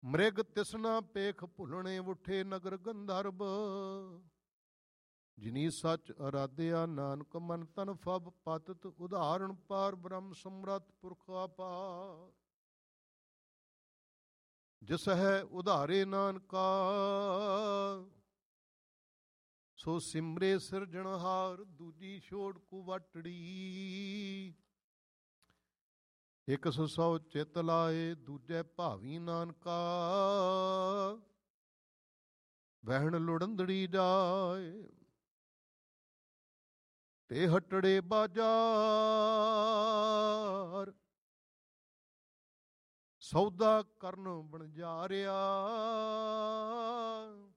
ਮ੍ਰਿਗ ਤਿਸਨਾ ਪੇਖ ਭੁੱਲਣੇ ਉਠੇ ਨਗਰ ਗੰਧਰਵ। ਜਿਨੀ ਸੱਚ ਅਰਾਧਿਆ ਨਾਨਕ ਮਨ ਤਨ ਫਬ ਪਤਿਤ ਉਦਾਹਰਣ ਪਾਰ ਬ੍ਰਹਮ ਸਮਰੱਥ ਪੁਰਖ ਅਪਾਰ। ਜਿਸ ਹੈ ਉਧਾਰੇ ਨਾਨਕਾ ਸੋ ਸਿਮਰੇ ਸਿਰਜਣਹਾਰ। ਦੂਜੀ ਛੋੜ ਕੁਵਟੜੀ ਇਕ ਸੌ ਚਿਤ ਲਾਏ ਦੂਜੇ ਭਾਵੀ ਨਾਨਕਾ। ਵਹਿਣ ਲੁੜੰਦੜੀ ਜਾਏ ਤੇ ਹਟੜੇ ਬਾਜ਼ਾਰ। ਸੌਦਾ ਕਰਨ ਬਣਜਾਰਿਆ